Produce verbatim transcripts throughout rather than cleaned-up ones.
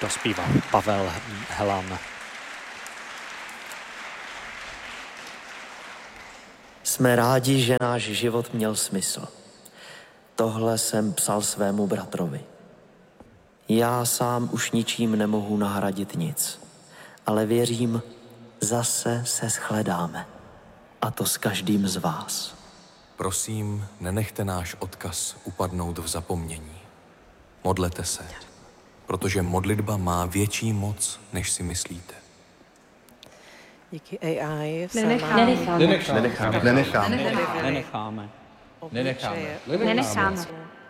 Dospívá Pavel Helan. Jsme rádi, že náš život měl smysl. Tohle jsem psal svému bratrovi. Já sám už ničím nemohu nahradit nic, ale věřím, zase se shledáme. A to s každým z vás. Prosím, nenechte náš odkaz upadnout v zapomnění. Modlete se, protože modlitba má větší moc, než si myslíte. Díky A I se Nenecháme. má... Nenecháme. Nenecháme. Nenecháme. Nenecháme. Nenecháme. Nenecháme.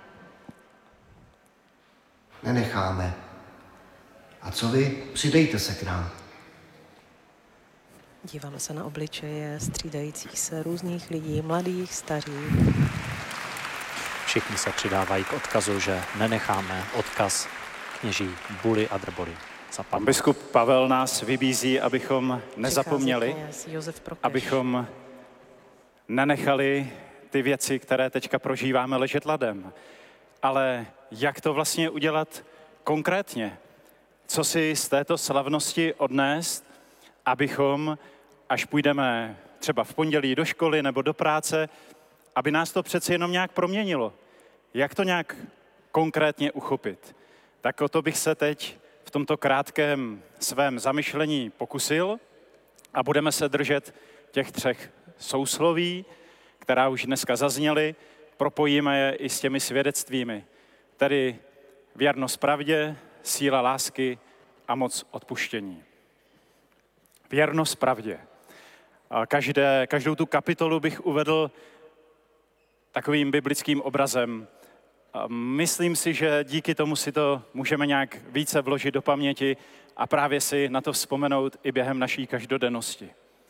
Nenecháme. A co vy? Přidejte se k nám. Díváme se na obličeje střídajících se různých lidí, mladých, starých. Všichni se přidávají k odkazu, že nenecháme odkaz kněží Buly a Drboly zapadnout. Biskup Pavel nás vybízí, abychom nezapomněli, abychom nenechali ty věci, které teďka prožíváme, ležet ladem. Ale jak to vlastně udělat konkrétně? Co si z této slavnosti odnést, abychom, až půjdeme třeba v pondělí do školy nebo do práce, aby nás to přeci jenom nějak proměnilo. Jak to nějak konkrétně uchopit? Tak o to bych se teď v tomto krátkém svém zamyšlení pokusil a budeme se držet těch třech sousloví, která už dneska zazněly, propojíme je i s těmi svědectvími, tedy věrnost pravdě, síla lásky a moc odpuštění. Věrnost pravdě. A každé, každou tu kapitolu bych uvedl takovým biblickým obrazem. A myslím si, že díky tomu si to můžeme nějak více vložit do paměti a právě si na to vzpomenout i během naší každodennosti.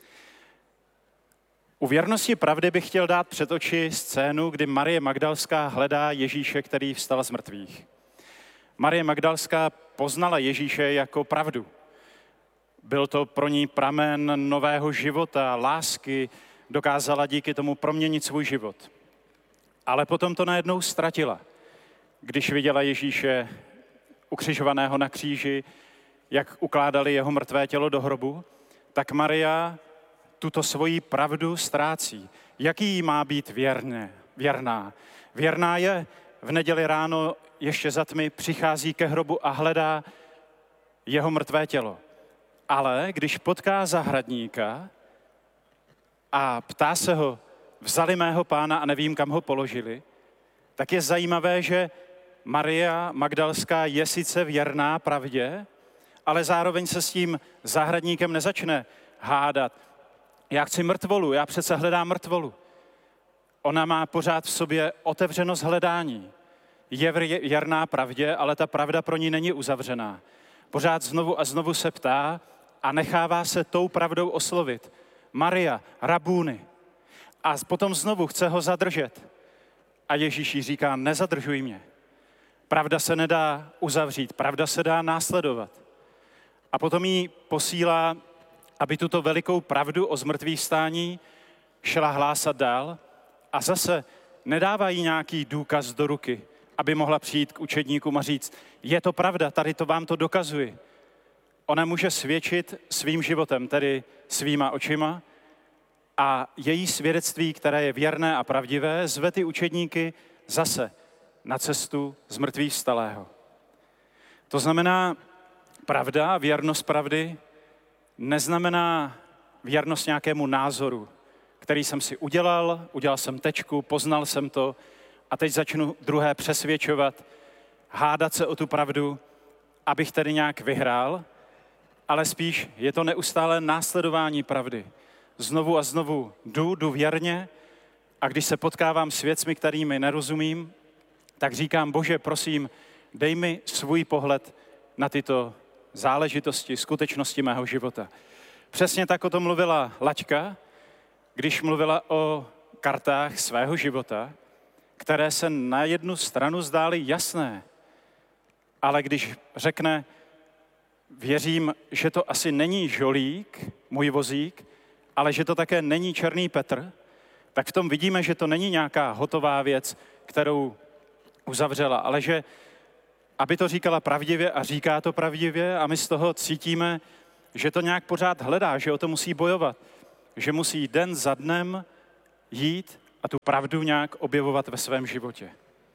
U věrnosti pravdy bych chtěl dát před oči scénu, kdy Marie Magdalská hledá Ježíše, který vstal z mrtvých. Marie Magdalská poznala Ježíše jako pravdu. Byl to pro ní pramen nového života, lásky, dokázala díky tomu proměnit svůj život. Ale potom to najednou ztratila, když viděla Ježíše ukřižovaného na kříži, jak ukládali jeho mrtvé tělo do hrobu, tak Maria tuto svoji pravdu ztrácí. Jaký jí má být věrně, věrná? Věrná je, v neděli ráno ještě za tmy přichází ke hrobu a hledá jeho mrtvé tělo. Ale když potká zahradníka a ptá se ho, vzali mého pána a nevím, kam ho položili, tak je zajímavé, že Maria Magdalská je sice věrná pravdě, ale zároveň se s tím zahradníkem nezačne hádat. Já chci mrtvolu, já přece hledám mrtvolu. Ona má pořád v sobě otevřenost hledání. Je věrná pravdě, ale ta pravda pro ní není uzavřená. Pořád znovu a znovu se ptá a nechává se tou pravdou oslovit. Maria, rabúny. A potom znovu chce ho zadržet. A Ježíš jí říká, nezadržuj mě. Pravda se nedá uzavřít, pravda se dá následovat. A potom jí posílá, aby tuto velikou pravdu o zmrtvých stání šla hlásat dál a zase nedává jí nějaký důkaz do ruky, aby mohla přijít k učedníkům a říct, je to pravda, tady to vám to dokazuji. Ona může svědčit svým životem, tedy svýma očima, a její svědectví, které je věrné a pravdivé, zve ty učedníky zase na cestu z mrtvých vstalého. To znamená, pravda, věrnost pravdy, neznamená věrnost nějakému názoru, který jsem si udělal, udělal jsem tečku, poznal jsem to a teď začnu druhé přesvědčovat, hádat se o tu pravdu, abych tedy nějak vyhrál, ale spíš je to neustále následování pravdy. Znovu a znovu jdu, jdu věrně a když se potkávám s věcmi, kterými nerozumím, tak říkám, Bože, prosím, dej mi svůj pohled na tyto záležitosti, skutečnosti mého života. Přesně tak o tom mluvila Laďka, když mluvila o kartách svého života, které se na jednu stranu zdály jasné, ale když řekne, věřím, že to asi není žolík, můj vozík, ale že to také není černý Petr, tak v tom vidíme, že to není nějaká hotová věc, kterou uzavřela, ale že aby to říkala pravdivě a říká to pravdivě a my z toho cítíme, že to nějak pořád hledá, že o to musí bojovat, že musí den za dnem jít a tu pravdu nějak objevovat ve svém životě.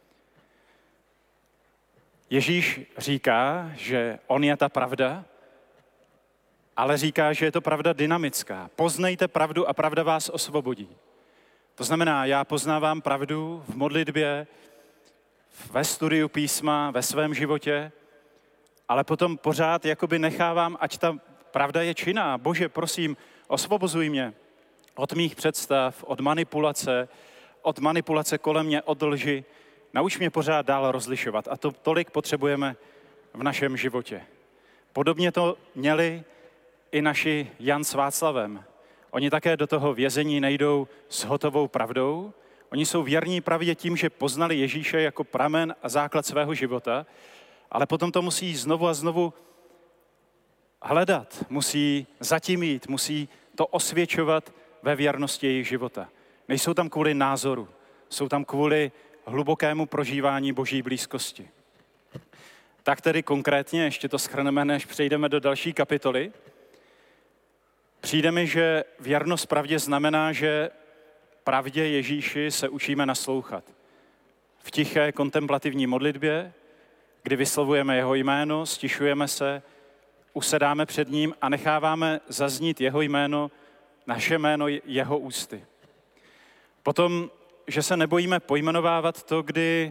Ježíš říká, že on je ta pravda, ale říká, že je to pravda dynamická. Poznejte pravdu a pravda vás osvobodí. To znamená, já poznávám pravdu v modlitbě, ve studiu písma, ve svém životě, ale potom pořád jakoby nechávám, ať ta pravda je činná. Bože, prosím, osvobozuj mě od mých představ, od manipulace, od manipulace kolem mě, od lži. Nauč mě pořád dál rozlišovat. A to tolik potřebujeme v našem životě. Podobně to měli i naši Jan s Václavem. Oni také do toho vězení nejdou s hotovou pravdou. Oni jsou věrní pravdě tím, že poznali Ježíše jako pramen a základ svého života, ale potom to musí znovu a znovu hledat, musí zatím jít, musí to osvědčovat ve věrnosti jejich života. Nejsou tam kvůli názoru, jsou tam kvůli hlubokému prožívání Boží blízkosti. Tak tedy konkrétně, ještě to shrneme, než přejdeme do další kapitoly. Přijde mi, že věrnost pravdě znamená, že pravdě Ježíši se učíme naslouchat. V tiché kontemplativní modlitbě, kdy vyslovujeme jeho jméno, stišujeme se, usedáme před ním a necháváme zaznít jeho jméno, naše jméno jeho ústy. Potom, že se nebojíme pojmenovávat to, kdy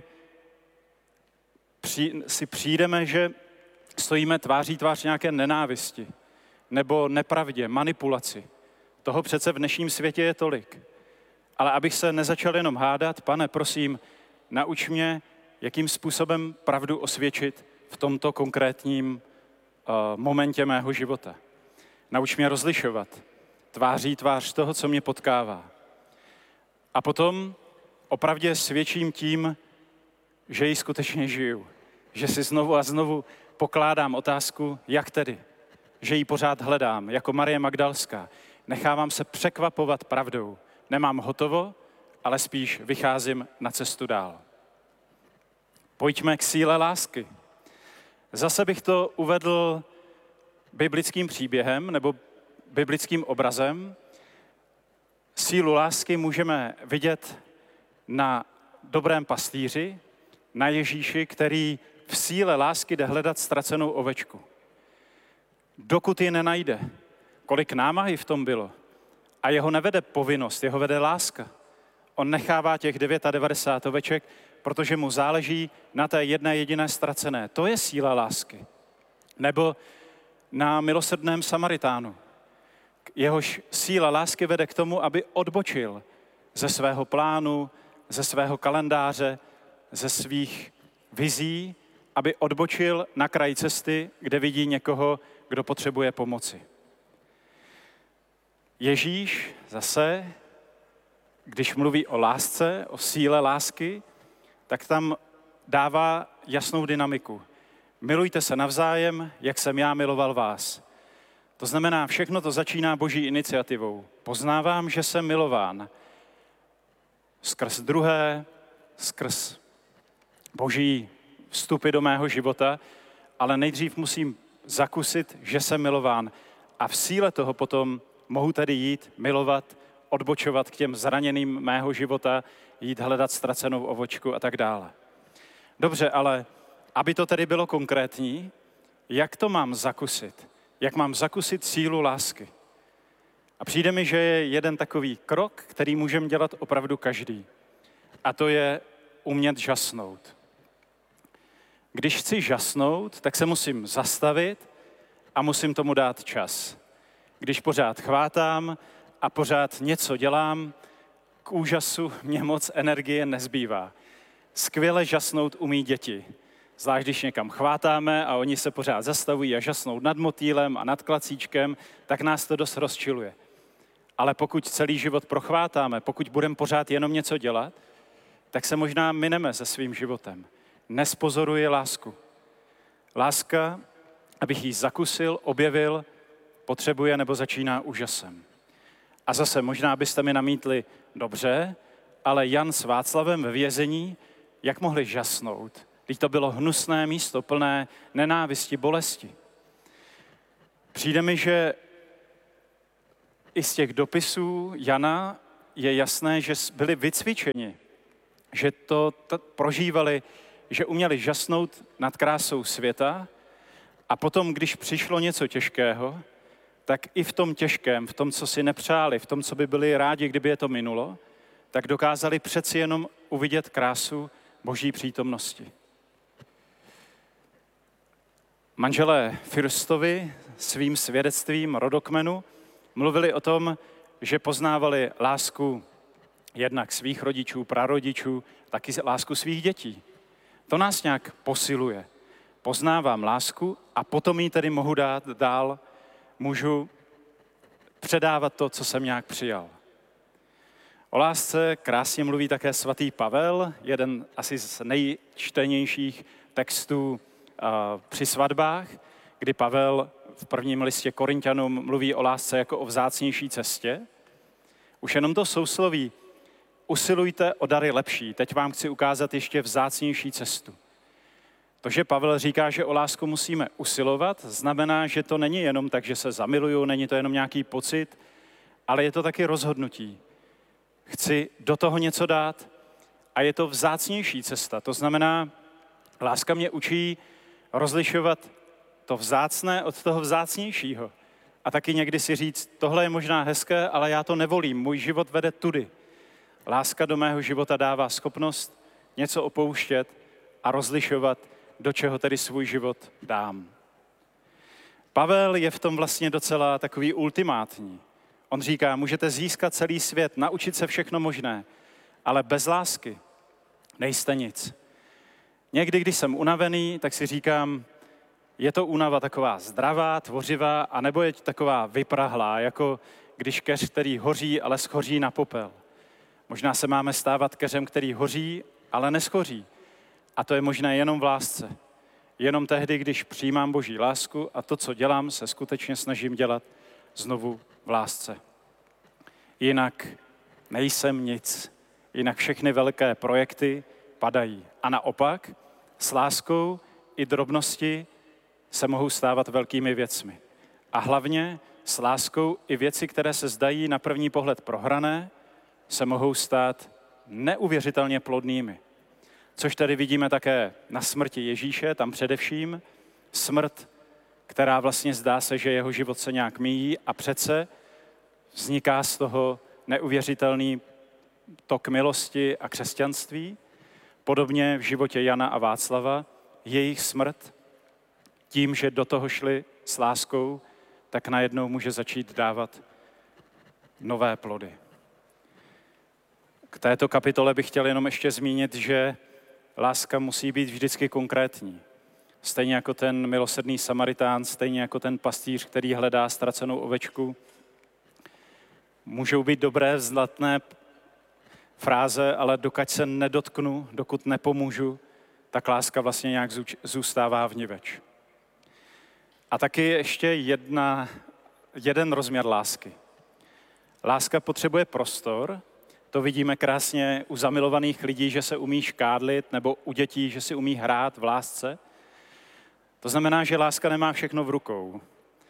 si přijdeme, že stojíme tváří tvář nějaké nenávisti nebo nepravdě, manipulaci. Toho přece v dnešním světě je tolik. Ale abych se nezačal jenom hádat, Pane, prosím, nauč mě, jakým způsobem pravdu osvědčit v tomto konkrétním uh, momentě mého života. Nauč mě rozlišovat tváří tvář toho, co mě potkává. A potom opravdu svědčím tím, že ji skutečně žiju. Že si znovu a znovu pokládám otázku, jak tedy. Že ji pořád hledám, jako Marie Magdalská. Nechávám se překvapovat pravdou. Nemám hotovo, ale spíš vycházím na cestu dál. Pojďme k síle lásky. Zase bych to uvedl biblickým příběhem nebo biblickým obrazem. Sílu lásky můžeme vidět na dobrém pastýři, na Ježíši, který v síle lásky jde hledat ztracenou ovečku. Dokud ji nenajde, kolik námahy v tom bylo. A jeho nevede povinnost, jeho vede láska. On nechává těch devadesát devět oveček, protože mu záleží na té jedné jediné ztracené. To je síla lásky. Nebo na milosrdném Samaritánu. Jehož síla lásky vede k tomu, aby odbočil ze svého plánu, ze svého kalendáře, ze svých vizí, aby odbočil na kraj cesty, kde vidí někoho, kdo potřebuje pomoci. Ježíš zase, když mluví o lásce, o síle lásky, tak tam dává jasnou dynamiku. Milujte se navzájem, jak jsem já miloval vás. To znamená, všechno to začíná Boží iniciativou. Poznávám, že jsem milován skrz druhé, skrz Boží vstupy do mého života, ale nejdřív musím zakusit, že jsem milován. A v síle toho potom mohu tedy jít, milovat, odbočovat k těm zraněným mého života, jít hledat ztracenou ovočku a tak dále. Dobře, ale aby to tedy bylo konkrétní, jak to mám zakusit? Jak mám zakusit sílu lásky? A přijde mi, že je jeden takový krok, který můžeme dělat opravdu každý. A to je umět žasnout. Když chci žasnout, tak se musím zastavit a musím tomu dát čas. Když pořád chvátám a pořád něco dělám, k úžasu mě moc energie nezbývá. Skvěle žasnout umí děti. Zvlášť, když někam chvátáme a oni se pořád zastavují a žasnou nad motýlem a nad klacíčkem, tak nás to dost rozčiluje. Ale pokud celý život prochvátáme, pokud budeme pořád jenom něco dělat, tak se možná mineme se svým životem. Nespozoruje lásku. Láska, abych ji zakusil, objevil, potřebuje nebo začíná úžasem. A zase možná byste mi namítli, dobře, ale Jan s Václavem ve vězení, jak mohli žasnout? Vždyť to bylo hnusné místo, plné nenávisti, bolesti. Přijde mi, že i z těch dopisů Jana je jasné, že byli vycvičeni, že to t- prožívali, že uměli žasnout nad krásou světa a potom, když přišlo něco těžkého, tak i v tom těžkém, v tom, co si nepřáli, v tom, co by byli rádi, kdyby je to minulo, tak dokázali přeci jenom uvidět krásu Boží přítomnosti. Manželé Fürstovi svým svědectvím rodokmenu mluvili o tom, že poznávali lásku jednak svých rodičů, prarodičů, taky lásku svých dětí. To nás nějak posiluje. Poznávám lásku a potom ji tedy mohu dát dál, můžu předávat to, co jsem nějak přijal. O lásce krásně mluví také svatý Pavel, jeden asi z nejčtenějších textů uh, při svatbách, kdy Pavel v prvním listě Korinťanům mluví o lásce jako o vzácnější cestě. Už jenom to sousloví usilujte o dary lepší. Teď vám chci ukázat ještě vzácnější cestu. To, že Pavel říká, že o lásku musíme usilovat, znamená, že to není jenom tak, že se zamiluju, není to jenom nějaký pocit, ale je to taky rozhodnutí. Chci do toho něco dát a je to vzácnější cesta. To znamená, láska mě učí rozlišovat to vzácné od toho vzácnějšího. A taky někdy si říct, tohle je možná hezké, ale já to nevolím, můj život vede tudy. Láska do mého života dává schopnost něco opouštět a rozlišovat, do čeho tedy svůj život dám. Pavel je v tom vlastně docela takový ultimátní. On říká, můžete získat celý svět, naučit se všechno možné, ale bez lásky nejste nic. Někdy, když jsem unavený, tak si říkám, je to únava taková zdravá, tvořivá, anebo je taková vyprahlá, jako když keř, který hoří, ale schoří na popel. Možná se máme stávat keřem, který hoří, ale neschoří. A to je možné jenom v lásce. Jenom tehdy, když přijímám Boží lásku a to, co dělám, se skutečně snažím dělat znovu v lásce. Jinak nejsem nic. Jinak všechny velké projekty padají. A naopak, s láskou i drobnosti se mohou stávat velkými věcmi. A hlavně s láskou i věci, které se zdají na první pohled prohrané, se mohou stát neuvěřitelně plodnými. Což tady vidíme také na smrti Ježíše, tam především smrt, která vlastně zdá se, že jeho život se nějak míjí a přece vzniká z toho neuvěřitelný tok milosti a křesťanství. Podobně v životě Jana a Václava jejich smrt tím, že do toho šli s láskou, tak najednou může začít dávat nové plody. K této kapitole bych chtěl jenom ještě zmínit, že láska musí být vždycky konkrétní. Stejně jako ten milosrdný Samaritán, stejně jako ten pastýř, který hledá ztracenou ovečku. Můžou být dobré, vzletné fráze, ale dokud se nedotknu, dokud nepomůžu, tak láska vlastně nějak zůstává vniveč. A taky ještě jedna, jeden rozměr lásky. Láska potřebuje prostor. To vidíme krásně u zamilovaných lidí, že se umí škádlit, nebo u dětí, že si umí hrát v lásce. To znamená, že láska nemá všechno v rukou.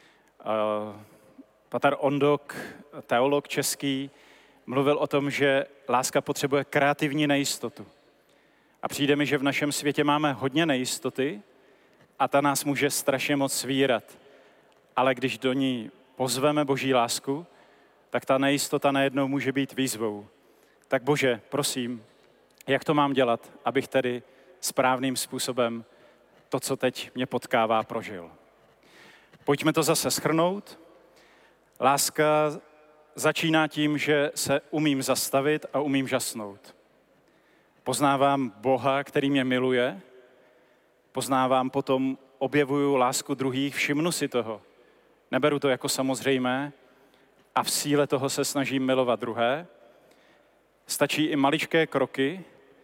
Pater Ondok, teolog český, mluvil o tom, že láska potřebuje kreativní nejistotu. A přijde mi, že v našem světě máme hodně nejistoty a ta nás může strašně moc svírat. Ale když do ní pozveme Boží lásku, tak ta nejistota najednou může být výzvou. Tak Bože, prosím, jak to mám dělat, abych tedy správným způsobem to, co teď mě potkává, prožil. Pojďme to zase shrnout. Láska začíná tím, že se umím zastavit a umím žasnout. Poznávám Boha, který mě miluje, poznávám potom, objevuju lásku druhých, všimnu si toho. Neberu to jako samozřejmé a v síle toho se snažím milovat druhé. Stačí i maličké kroky,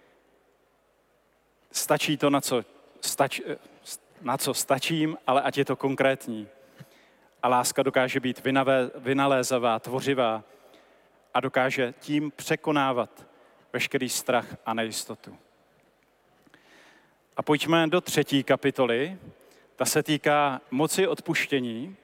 stačí to, na co, stač, na co stačím, ale ať je to konkrétní. A láska dokáže být vynavé, vynalézavá, tvořivá a dokáže tím překonávat veškerý strach a nejistotu. A pojďme do třetí kapitoly. Ta se týká moci odpuštění.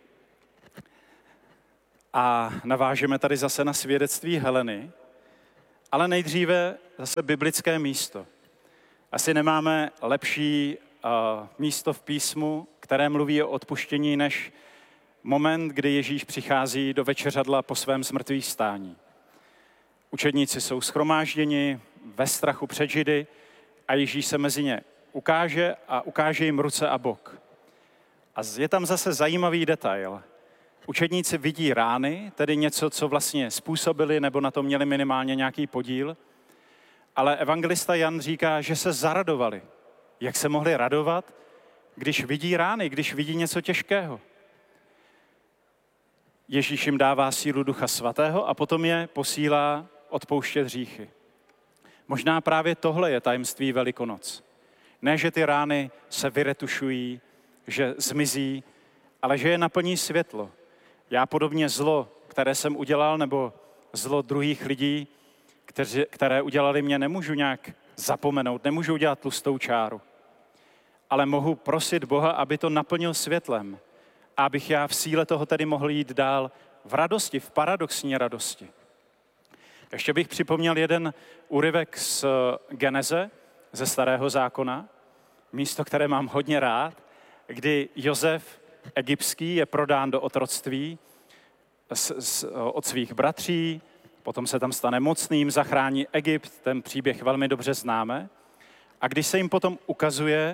A navážeme tady zase na svědectví Heleny, ale nejdříve zase biblické místo. Asi nemáme lepší uh, místo v písmu, které mluví o odpuštění, než moment, kdy Ježíš přichází do večeřadla po svém zmrtvých stání. Učedníci jsou shromážděni ve strachu před Židy a Ježíš se mezi ně ukáže a ukáže jim ruce a bok. A je tam zase zajímavý detail. Učedníci vidí rány, tedy něco, co vlastně způsobili, nebo na to měli minimálně nějaký podíl. Ale evangelista Jan říká, že se zaradovali. Jak se mohli radovat, když vidí rány, když vidí něco těžkého? Ježíš jim dává sílu Ducha Svatého a potom je posílá odpouštět hříchy. Možná právě tohle je tajemství Velikonoc. Ne, že ty rány se vyretušují, že zmizí, ale že je naplní světlo. Já podobně zlo, které jsem udělal, nebo zlo druhých lidí, kteři, které udělali mě, nemůžu nějak zapomenout, nemůžu udělat tlustou čáru. Ale mohu prosit Boha, aby to naplnil světlem. A abych já v síle toho tedy mohl jít dál v radosti, v paradoxní radosti. Ještě bych připomněl jeden úryvek z Geneze, ze Starého zákona, místo, které mám hodně rád, kdy Josef egyptský je prodán do otroctví s, s, od svých bratří, potom se tam stane mocným, zachrání Egypt, ten příběh velmi dobře známe. A když se jim potom ukazuje,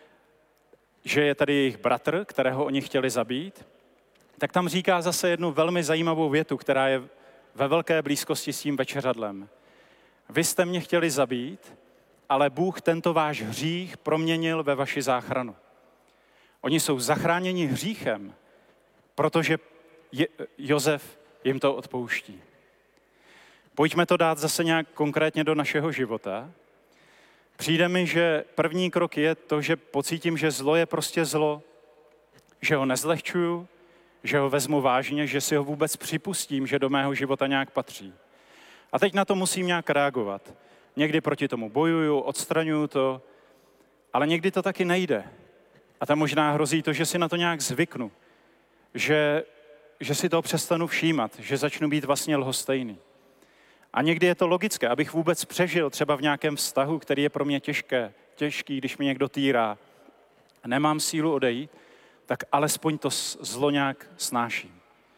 že je tady jejich bratr, kterého oni chtěli zabít, tak tam říká zase jednu velmi zajímavou větu, která je ve velké blízkosti s tím večeřadlem. Vy jste mě chtěli zabít, ale Bůh tento váš hřích proměnil ve vaši záchranu. Oni jsou zachráněni hříchem, protože Je- Josef jim to odpouští. Pojďme to dát zase nějak konkrétně do našeho života. Přijde mi, že první krok je to, že pocítím, že zlo je prostě zlo, že ho nezlehčuju, že ho vezmu vážně, že si ho vůbec připustím, že do mého života nějak patří. A teď na to musím nějak reagovat. Někdy proti tomu bojuju, odstraňuju to, ale někdy to taky nejde. A tam možná hrozí to, že si na to nějak zvyknu, že, že si toho přestanu všímat, že začnu být vlastně lhostejný. A někdy je to logické, abych vůbec přežil třeba v nějakém vztahu, který je pro mě těžké, těžký, když mě někdo týrá a nemám sílu odejít, tak alespoň to zlo nějak snáším.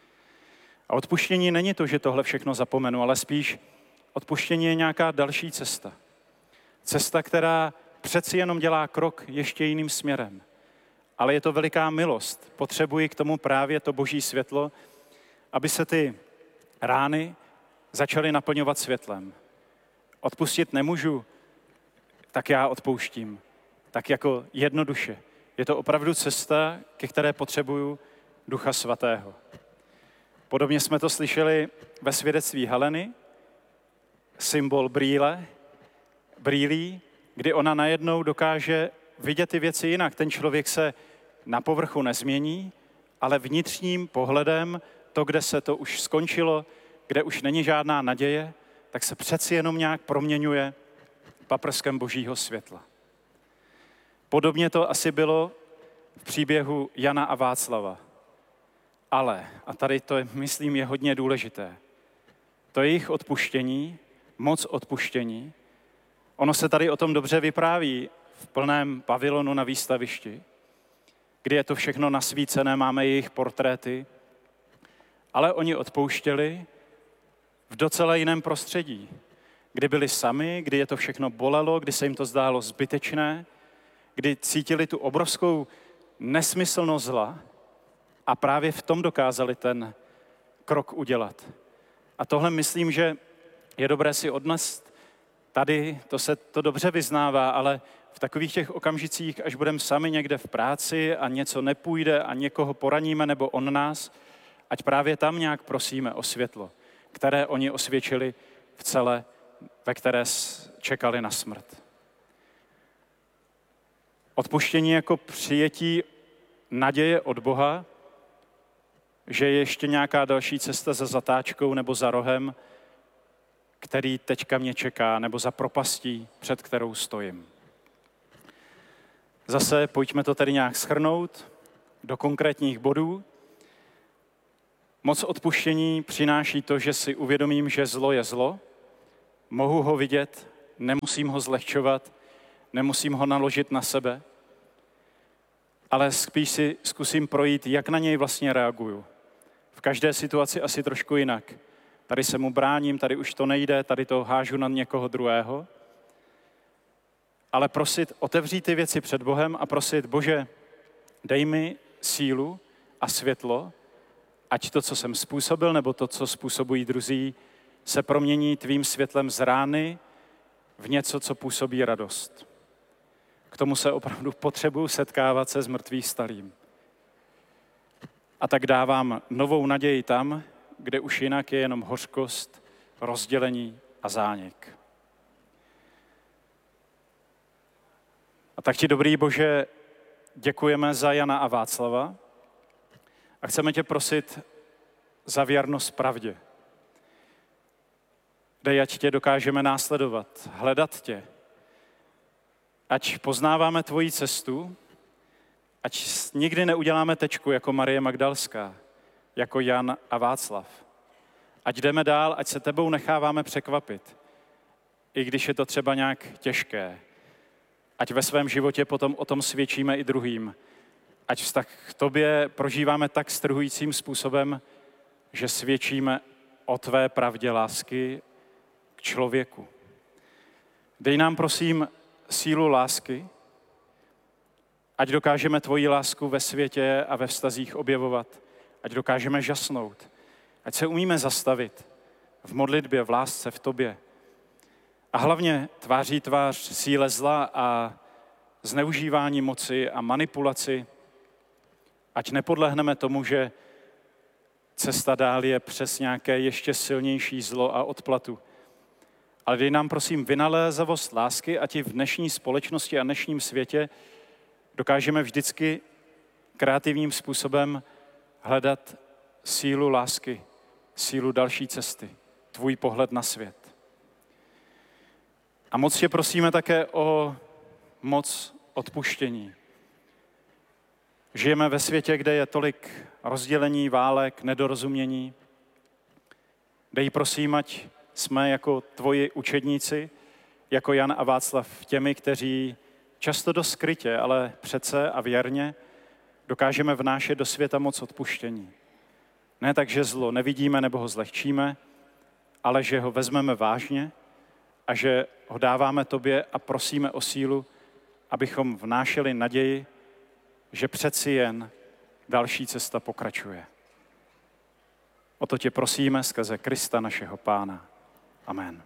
A odpuštění není to, že tohle všechno zapomenu, ale spíš odpuštění je nějaká další cesta. Cesta, která přeci jenom dělá krok ještě jiným směrem. Ale je to veliká milost. Potřebuji k tomu právě to boží světlo, aby se ty rány začaly naplňovat světlem. Odpustit nemůžu, tak já odpouštím. Tak jako jednoduše. Je to opravdu cesta, ke které potřebuju Ducha Svatého. Podobně jsme to slyšeli ve svědectví Heleny, symbol brýle, brýlí, kdy ona najednou dokáže vidět ty věci jinak. Ten člověk se na povrchu nezmění, ale vnitřním pohledem, to, kde se to už skončilo, kde už není žádná naděje, tak se přeci jenom nějak proměňuje paprskem božího světla. Podobně to asi bylo v příběhu Jana a Václava. Ale, a tady to je, myslím, je hodně důležité, to jejich odpuštění, moc odpuštění, ono se tady o tom dobře vypráví v plném pavilonu na výstavišti, kdy je to všechno nasvícené, máme jejich portréty, ale oni odpouštěli v docela jiném prostředí, kdy byli sami, kdy je to všechno bolelo, kdy se jim to zdálo zbytečné, kdy cítili tu obrovskou nesmyslnost zla a právě v tom dokázali ten krok udělat. A tohle myslím, že je dobré si odnést. Tady to se to dobře vyznává, ale v takových těch okamžicích, až budeme sami někde v práci a něco nepůjde a někoho poraníme nebo on nás, ať právě tam nějak prosíme o světlo, které oni osvědčili v celé, ve které čekali na smrt. Odpuštění jako přijetí naděje od Boha, že je ještě nějaká další cesta za zatáčkou nebo za rohem, který teďka mě čeká, nebo za propastí, před kterou stojím. Zase pojďme to tedy nějak shrnout do konkrétních bodů. Moc odpuštění přináší to, že si uvědomím, že zlo je zlo, mohu ho vidět, nemusím ho zlehčovat, nemusím ho naložit na sebe, ale spíš si zkusím projít, jak na něj vlastně reaguju. V každé situaci asi trošku jinak. Tady se mu bráním, tady už to nejde, tady to hážu na někoho druhého. Ale prosit, otevřít ty věci před Bohem a prosit, Bože, dej mi sílu a světlo, ať to, co jsem způsobil, nebo to, co způsobují druzí, se promění tvým světlem z rány v něco, co působí radost. K tomu se opravdu potřebuji setkávat se s mrtvých vstalým. A tak dávám novou naději tam, kde už jinak je jenom hořkost, rozdělení a zánik. A tak ti, dobrý Bože, děkujeme za Jana a Václava a chceme tě prosit za věrnost pravdě. Dej, ať tě dokážeme následovat, hledat tě, ať poznáváme tvoji cestu, ať nikdy neuděláme tečku jako Marie Magdalská, jako Jan a Václav. Ať jdeme dál, ať se tebou necháváme překvapit, i když je to třeba nějak těžké. Ať ve svém životě potom o tom svědčíme i druhým. Ať vztah k tobě prožíváme tak strhujícím způsobem, že svědčíme o tvé pravdě lásky k člověku. Dej nám, prosím, sílu lásky, ať dokážeme tvoji lásku ve světě a ve vztazích objevovat, ať dokážeme žasnout, ať se umíme zastavit v modlitbě, v lásce, v tobě. A hlavně tváří tvář síle zla a zneužívání moci a manipulaci, ať nepodlehneme tomu, že cesta dál je přes nějaké ještě silnější zlo a odplatu. Ale dej nám, prosím, vynalézavost lásky, ať i v dnešní společnosti a dnešním světě dokážeme vždycky kreativním způsobem hledat sílu lásky, sílu další cesty, tvůj pohled na svět. A moc tě prosíme také o moc odpuštění. Žijeme ve světě, kde je tolik rozdělení, válek, nedorozumění. Dej, prosím, ať jsme jako tvoji učedníci, jako Jan a Václav, těmi, kteří často dost skrytě, ale přece a věrně dokážeme vnášet do světa moc odpuštění. Ne tak, že zlo nevidíme nebo ho zlehčíme, ale že ho vezmeme vážně a že ho dáváme tobě a prosíme o sílu, abychom vnášeli naději, že přeci jen další cesta pokračuje. O to tě prosíme skrze Krista našeho Pána. Amen.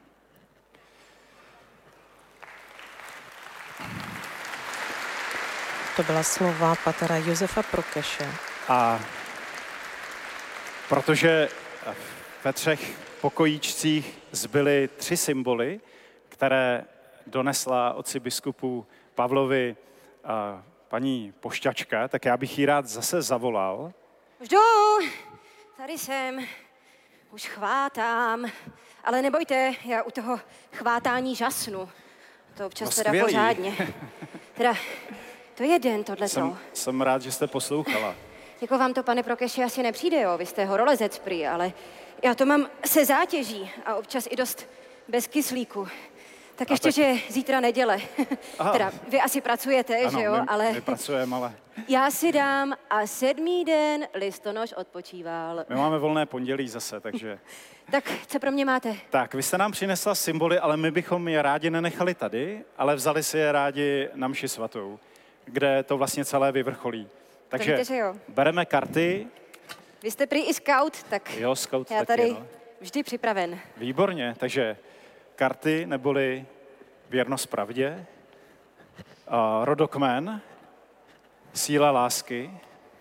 To byla slova patera Josefa Prokeše. A protože ve třech pokojíčcích zbyly tři symboly, které donesla otci biskupů Pavlovi a paní pošťačka, tak já bych jí rád zase zavolal. Už jdu, tady jsem, už chvátám, ale nebojte, já u toho chvátání žasnu. To občas No, teda skvělý. pořádně. Teda, to je den tohleto. Jsem, jsem rád, že jste poslouchala. Jako vám to, pane Prokeši, asi nepřijde, jo, vy jste horolezec prý, ale já to mám se zátěží a občas i dost bez kyslíku. Tak ještě, tak... že zítra neděle. Aha. Teda, vy asi pracujete, Ano, že jo, my, ale my pracujeme, ale já si dám a sedmý den listonoš odpočíval. my máme volné pondělí zase, takže... Tak, co pro mě máte? Tak, vy jste nám přinesla symboly, ale my bychom je rádi nenechali tady, ale vzali si je rádi na mši svatou, kde to vlastně celé vyvrcholí. Takže víte, že jo. bereme karty. Vy jste prý i scout, tak Jo, scout já taky, tady no. vždy připraven. Výborně, takže karty neboli věrnost pravdě, a rodokmen, síla lásky,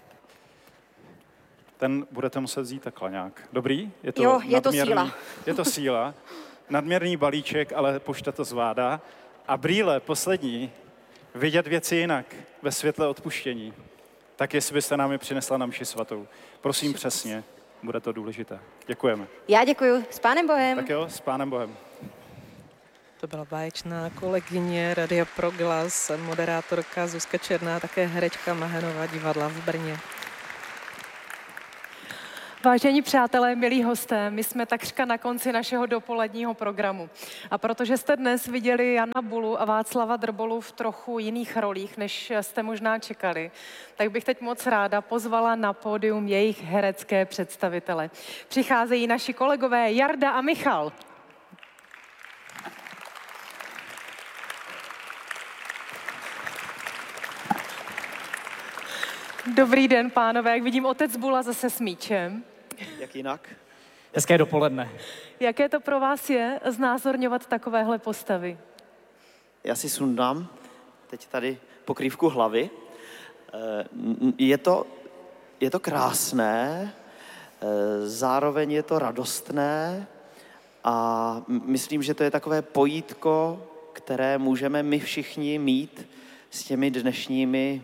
ten budete muset vzít takhle nějak. Dobrý? Je to Jo, je to nadměrný- síla. Je to síla. Nadměrný balíček, ale pošta to zvládá. A brýle, poslední, vidět věci jinak, ve světle odpuštění. Tak jestli byste nám je přinesla na mši svatou. Prosím přesně, bude to důležité. Děkujeme. Já děkuju. S Pánem Bohem. Tak jo, s Pánem Bohem. To byla báječná kolegyně Radia Proglas, moderátorka Zuzka Černá, také herečka Mahenová divadla v Brně. Vážení přátelé, milí hosté, my jsme takřka na konci našeho dopoledního programu. A protože jste dnes viděli Jana Bulu a Václava Drbolu v trochu jiných rolích, než jste možná čekali, tak bych teď moc ráda pozvala na pódium jejich herecké představitele. Přicházejí naši kolegové Jarda a Michal. Dobrý den, pánové. Jak vidím, otec Bula zase s míčem. Jak jinak? Hezké dopoledne. Jaké to pro vás je znázorňovat takovéhle postavy? Já si sundám teď tady pokrývku hlavy. Je to, je to krásné, zároveň je to radostné a myslím, že to je takové pojítko, které můžeme my všichni mít s těmi dnešními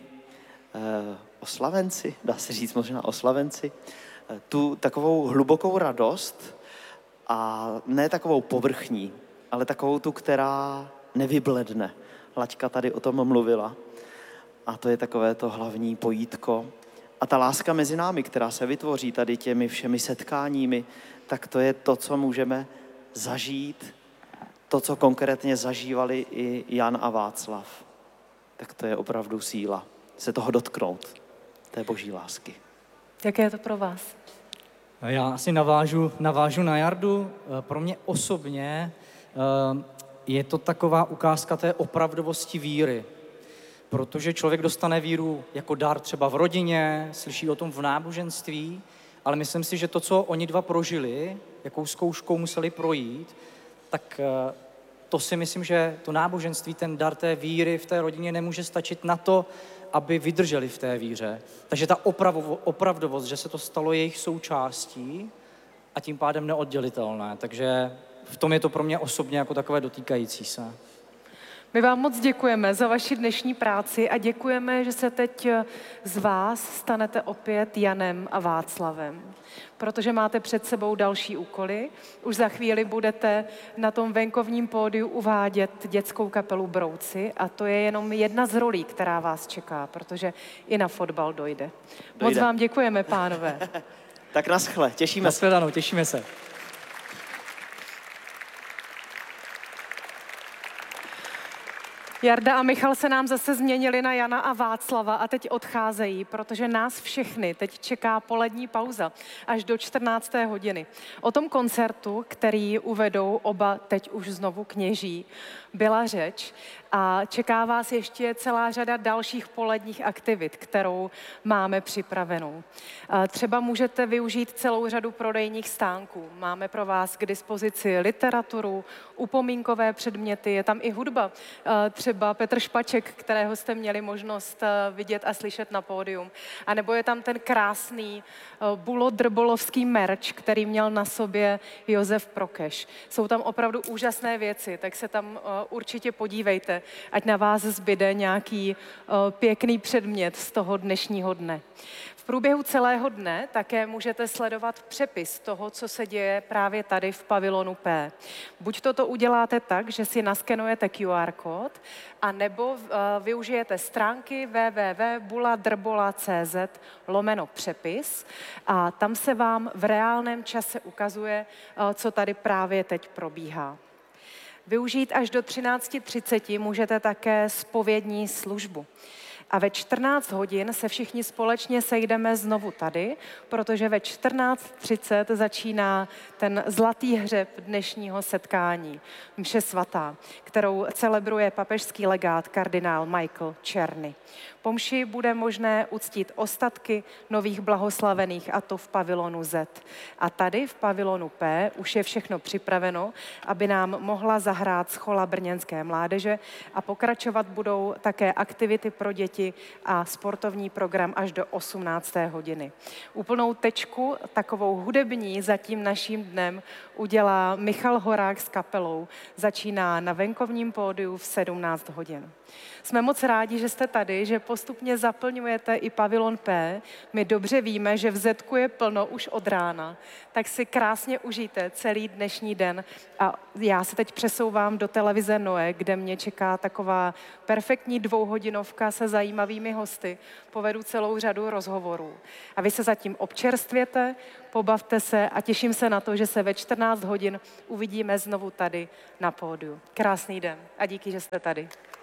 oslavenci, dá se říct možná oslavenci, tu takovou hlubokou radost a ne takovou povrchní, ale takovou tu, která nevybledne. Laďka tady o tom mluvila a to je takové to hlavní pojítko. A ta láska mezi námi, která se vytvoří tady těmi všemi setkáními, tak to je to, co můžeme zažít, to, co konkrétně zažívali i Jan a Václav. Tak to je opravdu síla se toho dotknout, té boží lásky. Jaké je to pro vás? Já asi navážu, navážu na Jardu. Pro mě osobně je to taková ukázka té opravdovosti víry. Protože člověk dostane víru jako dar třeba v rodině, slyší o tom v náboženství, ale myslím si, že to, co oni dva prožili, jakou zkouškou museli projít, tak to si myslím, že to náboženství, ten dar té víry v té rodině nemůže stačit na to, aby vydrželi v té víře. Takže ta opravo, opravdovost, že se to stalo jejich součástí a tím pádem neoddělitelné. Takže v tom je to pro mě osobně jako takové dotýkající se. My vám moc děkujeme za vaši dnešní práci a děkujeme, že se teď z vás stanete opět Janem a Václavem, protože máte před sebou další úkoly. Už za chvíli budete na tom venkovním pódiu uvádět dětskou kapelu Brouci a to je jenom jedna z rolí, která vás čeká, protože i na fotbal dojde. dojde. Moc vám děkujeme, pánové. Tak naschle, těšíme se. Nashledanou, těšíme se. Jarda a Michal se nám zase změnili na Jana a Václava a teď odcházejí, protože nás všechny teď čeká polední pauza až do čtrnácté hodiny. O tom koncertu, který uvedou oba teď už znovu kněží, byla řeč a čeká vás ještě celá řada dalších poledních aktivit, kterou máme připravenou. Třeba můžete využít celou řadu prodejních stánků. Máme pro vás k dispozici literaturu, upomínkové předměty, je tam i hudba. Třeba Petr Špaček, kterého jste měli možnost vidět a slyšet na pódium. A nebo je tam ten krásný bulodrbolovský merch, který měl na sobě Josef Prokeš. Jsou tam opravdu úžasné věci, tak se tam určitě podívejte, ať na vás zbyde nějaký pěkný předmět z toho dnešního dne. V průběhu celého dne také můžete sledovat přepis toho, co se děje právě tady v pavilonu P. Buď toto uděláte tak, že si naskenujete Q R kód, a nebo uh, využijete stránky w w w tečka buladrbola tečka c z lomeno přepis a tam se vám v reálném čase ukazuje, uh, co tady právě teď probíhá. Využít až do třináct třicet můžete také zpovědní službu. A ve čtrnáct hodin se všichni společně sejdeme znovu tady, protože ve čtrnáct třicet začíná ten zlatý hřeb dnešního setkání, mše svatá, kterou celebruje papežský legát kardinál Michael Czerny. Po mši bude možné uctít ostatky nových blahoslavených, a to v pavilonu Z. A tady v pavilonu P už je všechno připraveno, aby nám mohla zahrát schola brněnské mládeže a pokračovat budou také aktivity pro děti a sportovní program až do osmnácté hodiny. Úplnou tečku, takovou hudební, za tím naším dnem udělá Michal Horák s kapelou. Začíná na venkovním pódiu v sedmnáct hodin. Jsme moc rádi, že jste tady, že postupně zaplňujete i pavilon P. My dobře víme, že v Zetku je plno už od rána, tak si krásně užijte celý dnešní den. A já se teď přesouvám do televize Noe, kde mě čeká taková perfektní dvouhodinovka se zajímavými hosty. Povedu celou řadu rozhovorů. A vy se zatím občerstvěte, pobavte se a těším se na to, že se ve čtrnáct hodin uvidíme znovu tady na pódiu. Krásný den a díky, že jste tady.